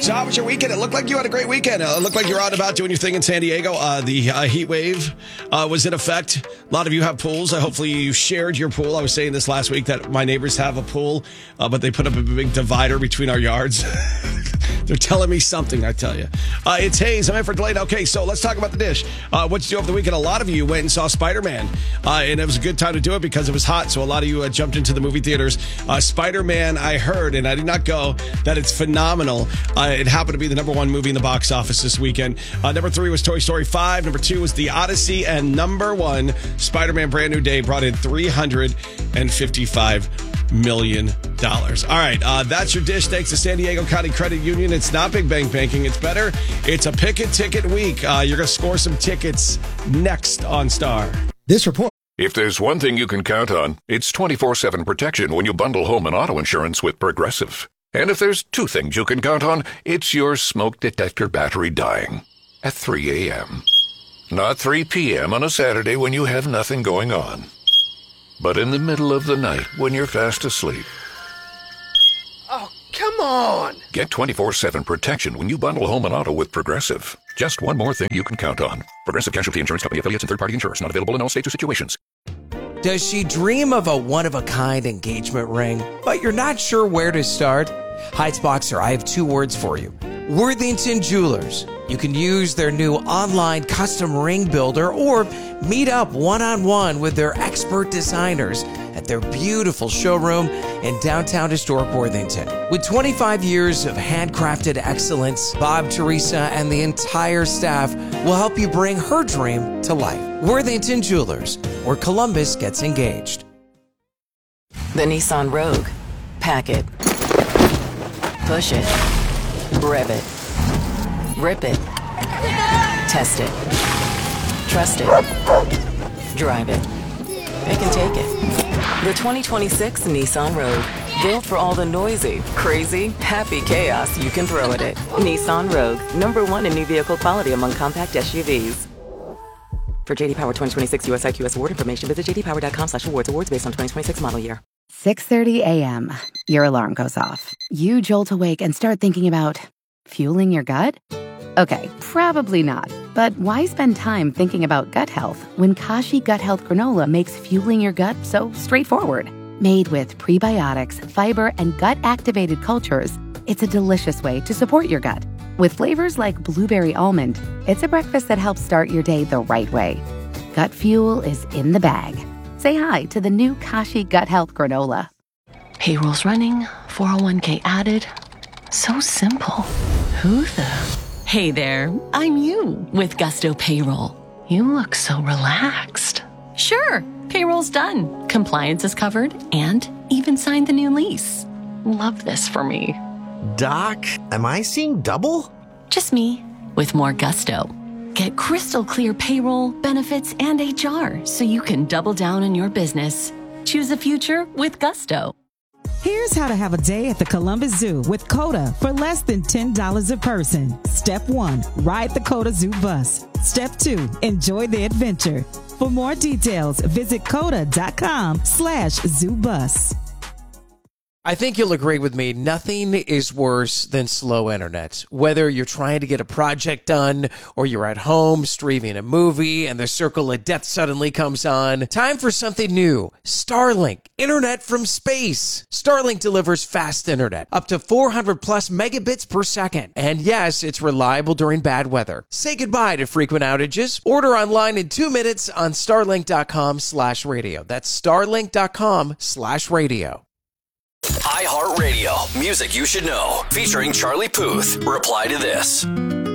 So how was your weekend? It looked like you had a great weekend. It looked like you were out and about doing your thing in San Diego. The heat wave was in effect. A lot of you have pools. Hopefully you shared your pool. I was saying this last week that my neighbors have a pool, but they put up a big divider between our yards. They're telling me something, I tell you. It's Hayes. I'm in for Delayed. Okay, so let's talk about the dish. What'd you do over the weekend? A lot of you went and saw Spider-Man, and it was a good time to do it because it was hot, so a lot of you jumped into the movie theaters. Spider-Man, I heard, and I did not go, that it's phenomenal. It happened to be the number one movie in the box office this weekend. Number 3 was Toy Story 5. Number 2 was The Odyssey. And number 1, Spider-Man Brand New Day, brought in $355 million. All right, that's your dish. Thanks to San Diego County Credit Union. It's not Big Bang Banking. It's better. It's a pick a ticket week. You're going to score some tickets next on Star. This report. If there's one thing you can count on, it's 24/7 protection when you bundle home and auto insurance with Progressive. And if there's 2 things you can count on, it's your smoke detector battery dying at 3 a.m. Not 3 p.m. on a Saturday when you have nothing going on, but in the middle of the night when you're fast asleep. Oh, come on! Get 24/7 protection when you bundle home and auto with Progressive. Just one more thing you can count on. Progressive Casualty Insurance Company, affiliates, and third-party insurers. Not available in all states or situations. Does she dream of a one-of-a-kind engagement ring, but you're not sure where to start? Heights Boxer, I have 2 words for you. Worthington Jewelers. You can use their new online custom ring builder or meet up one-on-one with their expert designers at their beautiful showroom in downtown historic Worthington. With 25 years of handcrafted excellence, Bob, Teresa, and the entire staff will help you bring her dream to life. Worthington Jewelers, where Columbus gets engaged. The Nissan Rogue. Pack it. Push it. Rev it. Rip it. Test it. Trust it. Drive it. It can take it. The 2026 Nissan Rogue. Built for all the noisy, crazy, happy chaos you can throw at it. Nissan Rogue. #1 in new vehicle quality among compact SUVs. For JD Power 2026 US IQS award information, visit jdpower.com/awards. Awards based on 2026 model year. 6:30 a.m. Your alarm goes off. You jolt awake and start thinking about fueling your gut? Okay, probably not. But why spend time thinking about gut health when Kashi Gut Health Granola makes fueling your gut so straightforward? Made with prebiotics, fiber, and gut-activated cultures, it's a delicious way to support your gut. With flavors like blueberry almond, it's a breakfast that helps start your day the right way. Gut fuel is in the bag. Say hi to the new Kashi Gut Health Granola. Payroll's running, 401k added. So simple. Who the? Hey there, I'm you with Gusto Payroll. You look so relaxed. Sure, payroll's done. Compliance is covered and even signed the new lease. Love this for me. Doc, am I seeing double? Just me with more Gusto. Get crystal clear payroll, benefits, and HR so you can double down on your business. Choose a future with Gusto. Here's how to have a day at the Columbus Zoo with CODA for less than $10 a person. Step 1, ride the CODA Zoo bus. Step 2, enjoy the adventure. For more details, visit coda.com/zoobus. I think you'll agree with me, nothing is worse than slow internet. Whether you're trying to get a project done or you're at home streaming a movie and the circle of death suddenly comes on, time for something new. Starlink, internet from space. Starlink delivers fast internet, up to 400 plus megabits per second. And yes, it's reliable during bad weather. Say goodbye to frequent outages. Order online in 2 minutes on starlink.com/radio. That's starlink.com/radio. iHeartRadio, music you should know, featuring Charlie Puth. Reply to this.